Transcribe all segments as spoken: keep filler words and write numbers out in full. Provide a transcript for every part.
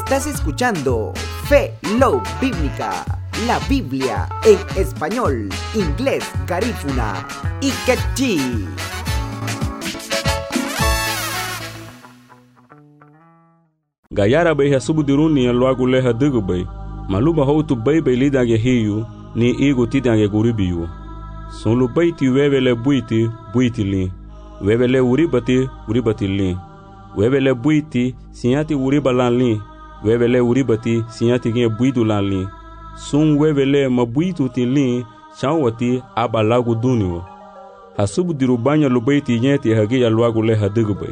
Estás escuchando Fe Love Bíblica, la Biblia en español, inglés, garífuna y quechí. Gayara bay hasubudiruni ya luagu leha digu bay. Maluma houtu bay bay lidange hiyu ni igu tidange guribiyu. Son lu bay ti webele buiti buiti li. Webele uribati uribati li. Webele buiti sinyati uriba lan li. Webele uribati sinyati gen buidu lan li. Son webele ma buitu ti li chanwati aba lagu duniwo. Hasubudiru banya lu bay ti nyeti hagi ya luagu leha digu bay.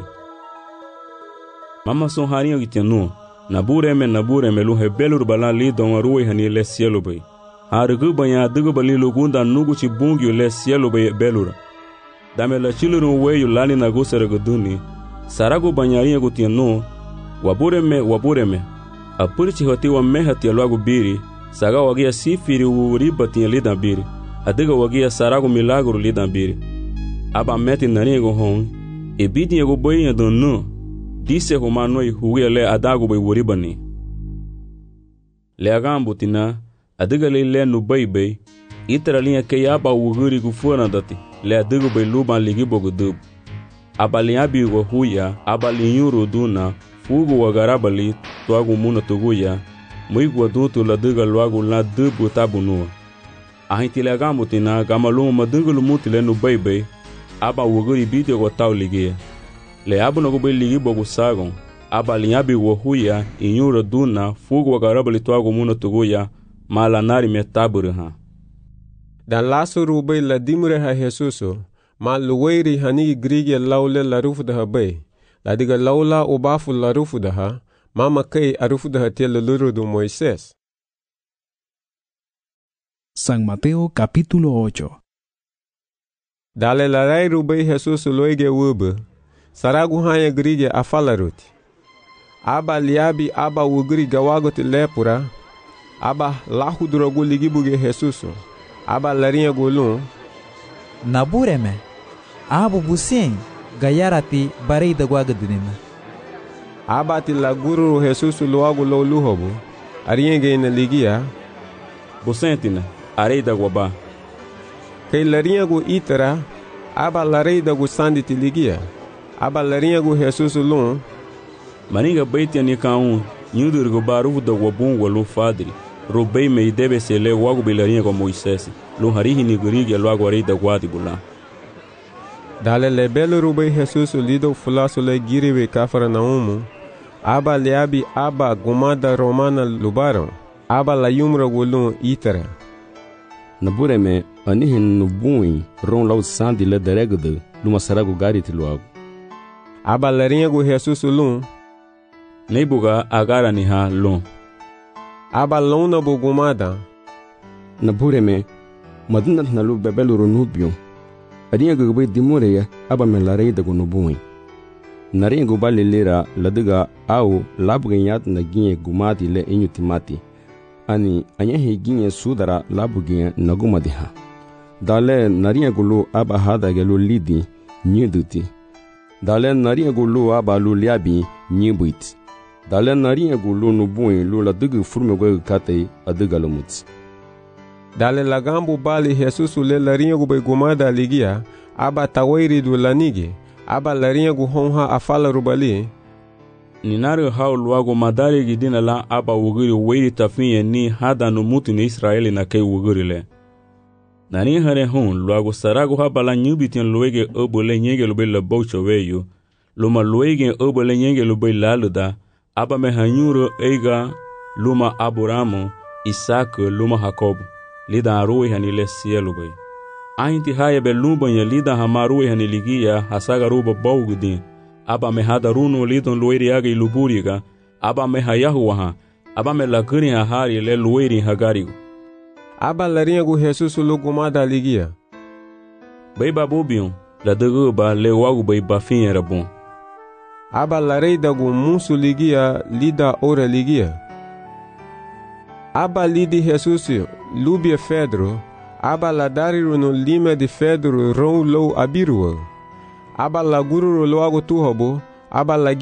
Mama son harinho gitenu na bureme na bureme lu hebelur bala li don ruwe hani le cielo bay hargu banya dugu bali lugunda nugu ci bungyu le cielo bay belura dame la chiluru weyu lani na gusere guduni saragu banya rinho gitenu wabureme wabureme apurchi hoti wa mehati alwagu biri saga wagia sifiri uribati lidan biri adiga wagia saragu milagro lidan biri aba meti naringo hon ebidi ego boyin donu dise humanoi huwe le adagu bay wuribani le agambu tina adiga le le nu bay bay itara linha ke yaba wuguri gufuna dati le adigu bay luban ligi bogu dub abali abi go huya abali yuru duna fugu wagarabali tuagu muna tuguya muigu dutu la diga luagu la dubu tabunu ahinti le agambu tina gamalu madungu lumuti le nu bay bay aba wuguri bidi go taw ligi le abuno go ligi bogu sagon aba linyabi wo huya inyura duna fugu wagarabali tuagu muno tuguya mala nari metaburu ha dan lasu rubay la dimure ha Jesuso ma luweiri hani grige laule la rufu da bay la diga laula ubafu la rufu da ha mama kai arufu da tel luru do Moisés. San Mateo capítulo ocho. Dale la rai rubay Jesuso loige wube saragu hanya grige afalaruti. Aba liabi aba wugri gawagote lepura. Aba lahu drogu ligibuge Jesuso. Aba larinha golun. Nabureme. Abu busin gayarati barei da guagadinina. Aba ti laguru Jesuso loagu lo luhobu. Arienge na ligia. Busentina arei da guaba. Kay larinha go itara. Aba larei da gusandi ti ligia. Aba larinha go Jesuso lun. Maninga baiti ani kaun nyudur go baru da wabun walu fadri robei me debe se le wagu bilarinha go Moisés lu harihi ni gurigi lo agora da guadi bula dale le belo robei Jesuso lido fulaso le giriwe kafara naumu aba leabi aba gumada romana lubaron aba la yumra golun itara nabureme anihin nubui ron lau sandi le deregde luma saragu gariti luagu aba larinha go Jesuso lun Neibuga agara ni ha lon. Aba lona bugumada. Nabureme madina na lu bebelu ronubio. Adinha gugbe dimureya aba melarei da gonubui. Narinha gubale lera ladiga au labuganyat na ginye gumati le inyutimati. Ani anyahi ginye sudara labuganya na gumadiha. Dale narinha gulu aba hada gelu lidi nyiduti. Dale narinha gulu aba lu liabi nyibuiti. Dale narinha gulu nubui lu la digu furme gwe kate adiga lumuti. Dale lagambu bali Jesusu le larinha gube gumada ligia aba tawairi du lanigi aba larinha gu honha afala rubali. Ninari hao luago madari gidina la aba wugiri weiri tafinye ni hada numuti ni Israeli na kei wugiri le. Nani hare hon luago sarago haba la nyubitin luege obo le nyenge lube la baucho weyo. Luma luege obo le nyenge lube laluda. Aba me hanyuro eiga luma Abramo, Isaac luma Jacob. Lida arui hani le cielo bay. Ainti haya be lumba ya lida hamarui hani ligia hasaga ruba baugudin. Aba me hadaruno lidon lueri aga iluburiga. Aba me hayahuaha. Aba me lakuri hahari le lueri hagarigo. Aba larinha go Jesuso lugumada ligia. Bay babubion, la deguba le wagu bay bafin era bom. Aba larei da gu musu ligia lida ora ligia. Aba lidi Jesuso lubia Fedro. Aba la dariru no lima de Fedro ron lo abirua. Aba la guru lo ago tuhobo. Aba la